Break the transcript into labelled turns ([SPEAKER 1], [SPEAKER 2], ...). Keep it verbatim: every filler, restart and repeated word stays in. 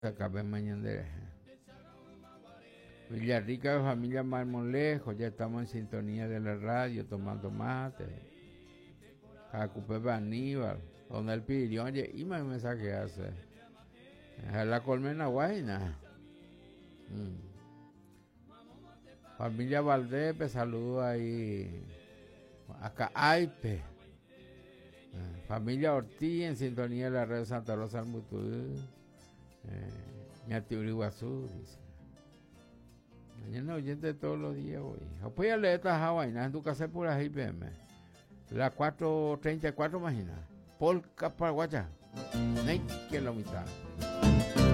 [SPEAKER 1] Acabé mañana. Villarrica de familia Marmolejo, ya estamos en sintonía de la radio tomando mate. Jacupé Aníbal, donde el pidió, oye, y me mensaje hace. Es la colmena guayna. Mm. Familia Valdepe, saludo ahí. Acá Aipe. Eh, familia Ortiz en sintonía de la red Santa Rosa del Mutú. Eh, Ñatiuriguazú, dice. Mañana oyente todos los días hoy. Apoya leer esta vaina en tu casa por ahí, veme. La cuatro treinta y cuatro, imagina. Polka Paraguaya. No hay que la mitad.